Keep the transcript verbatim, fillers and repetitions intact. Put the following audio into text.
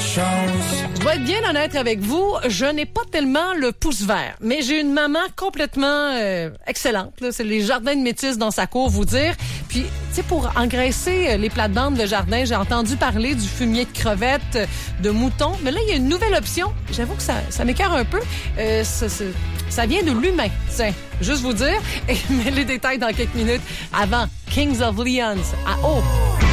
Je dois être bien honnête avec vous, je n'ai pas tellement le pouce vert, mais j'ai une maman complètement euh, excellente. Là. C'est les jardins de métis dans sa cour, vous dire. Puis, tu sais, pour engraisser les plates-bandes de jardin, j'ai entendu parler du fumier de crevettes, de moutons. Mais là, il y a une nouvelle option. J'avoue que ça, ça m'écœure un peu. Euh, ça, ça, ça vient de l'humain. Tiens, juste vous dire. Et mais les détails dans quelques minutes avant Kings of Leons à O.